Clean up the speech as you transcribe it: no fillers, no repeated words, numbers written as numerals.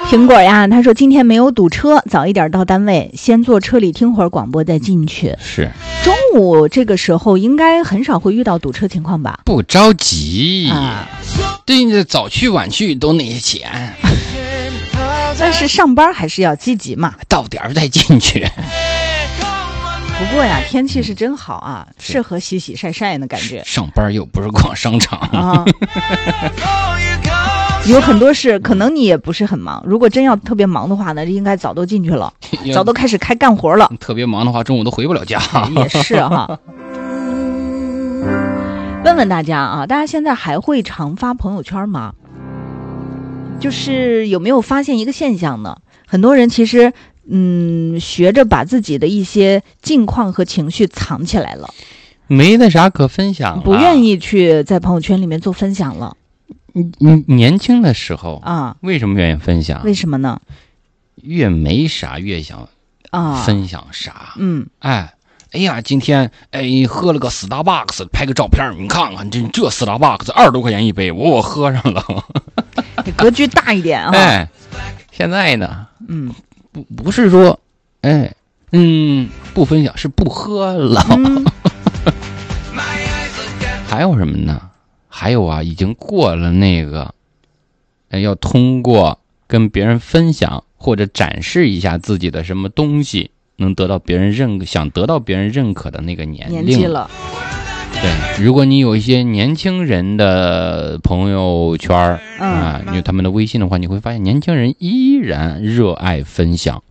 苹果呀，他说今天没有堵车，早一点到单位，先坐车里听会儿广播再进去。 是中午这个时候应该很少会遇到堵车情况吧？ 不着急对，早去晚去都那些钱但是上班还是要积极嘛， 到点儿再进去。 不过呀，天气是真好啊，适合洗洗晒晒的感觉。 上班又不是逛商场啊。有很多事可能你也不是很忙，如果真要特别忙的话呢，应该早都进去了，早都开始干活了。 特别忙的话，中午都回不了家。 也是哈。问问大家啊，大家现在还会常发朋友圈吗？就是有没有发现一个现象呢？很多人其实学着把自己的一些近况和情绪藏起来了， 没那啥可分享了， 不愿意去在朋友圈里面做分享了。 年轻的时候啊， 为什么愿意分享？ 为什么呢？ 越没啥越想分享啥。哎呀，今天喝了个Starbucks，拍个照片，你看看这Starbucks20多块钱一杯，我喝上了。 格局大一点啊！ 哎，现在呢，不是说，不分享，是不喝了。还有什么呢？还有啊，已经过了那个，要通过跟别人分享或者展示一下自己的什么东西，能得到别人想得到别人认可的那个年纪了。 对，如果你有一些年轻人的朋友圈你有他们的微信的话，你会发现年轻人依然热爱分享。